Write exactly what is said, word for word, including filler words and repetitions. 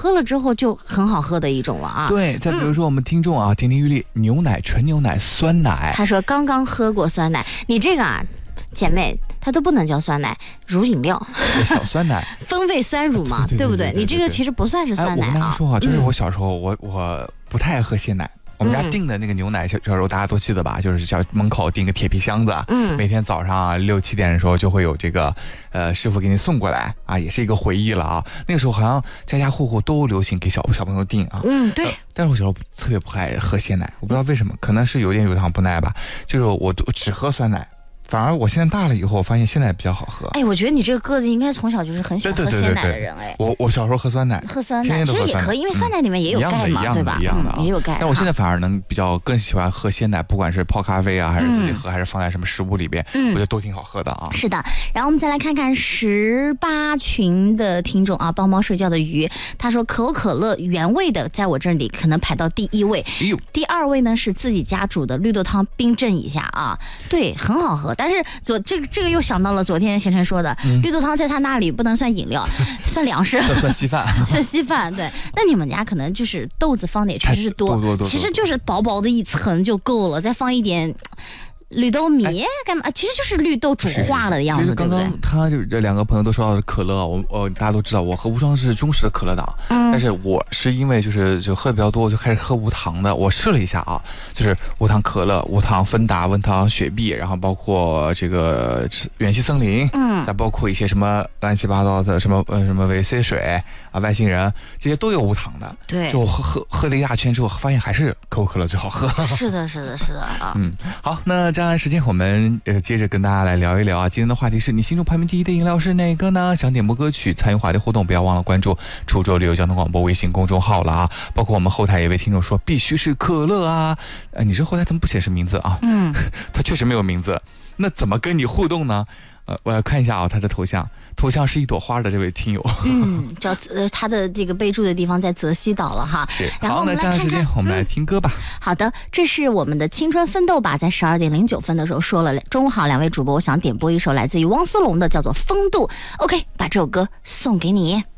喝了之后就很好喝的一种了啊。 对，再比如说我们听众啊，亭亭玉立牛奶、纯牛奶、酸奶， 他说刚刚喝过酸奶，你这个啊，姐妹，它都不能叫酸奶，乳饮料， 小酸奶， 风味酸乳嘛，对不对？你这个其实不算是酸奶啊。 我跟大家说啊，就是我小时候，我我不太爱喝鲜奶。我们家订的那个牛奶，小时候大家都记得吧？就是小门口订个铁皮箱子，嗯，每天早上六七点的时候就会有这个呃师傅给你送过来啊，也是一个回忆了啊。那个时候好像家家户户都流行给小小朋友订啊， 嗯，对。 呃、但是我小时候特别不爱喝鲜奶，我不知道为什么，可能是有点乳糖不耐吧，就是我都只喝酸奶。反而我现在大了以后，我发现鲜奶比较好喝。 哎，我觉得你这个个子应该从小就是很喜欢喝鲜奶的人哎。 我我小时候喝酸奶， 喝酸奶，其实也可以，因为酸奶里面也有钙嘛，对吧？ 一样的， 也有钙。 但我现在反而能比较更喜欢喝鲜奶，不管是泡咖啡啊，还是自己喝，还是放在什么食物里边，我觉得都挺好喝的啊。 是的，然后我们再来看看十八群的听众啊，帮猫睡觉的鱼，他说可口可乐原味的，在我这里可能排到第一位，第二位呢是自己家煮的绿豆汤，冰镇一下啊，对，很好喝。但是昨这个。这个又想到了昨天贤晨说的，嗯、绿豆汤在他那里不能算饮料，算粮食， 算稀饭， 算稀饭。对，那你们家可能就是豆子放的也确实是多， 多多多， 其实就是薄薄的一层就够了，再放一点。绿豆米干嘛？其实就是绿豆煮化了的样子。 其实刚刚他就这两个朋友都说到的可乐，我我大家都知道，我和无双是忠实的可乐党，嗯，但是我是因为就是就喝的比较多，就开始喝无糖的。我试了一下啊，就是无糖可乐、无糖芬达、无糖雪碧，然后包括这个远西森林，嗯，再包括一些什么乱七八糟的什么呃什么维 C 水啊、外星人这些都有无糖的。 对， 就我喝喝喝了一大圈之后，发现还是可口可乐最好喝。 是的，是的，是的啊。 嗯，好，那接下来时间我们呃接着跟大家来聊一聊啊。今天的话题是你心中排名第一的饮料是哪个呢？想点播歌曲参与话题互动，不要忘了关注滁州旅游交通广播微信公众号了啊。包括我们后台有位听众说必须是可乐啊，呃，你这后台怎么不显示名字啊？嗯，他确实没有名字，那怎么跟你互动呢？呃，我要看一下啊，他的头像，头像是一朵花的这位听友， 嗯，叫呃他的这个备注的地方在泽西岛了哈。 是， 然后好，那接下来时间我们来听歌吧、嗯。 好的，这是我们的青春奋斗吧，在十二点零九分的时候说了，中午好，两位主播，我想点播一首来自于汪苏泷的，叫做《风度》。OK， 把这首歌送给你。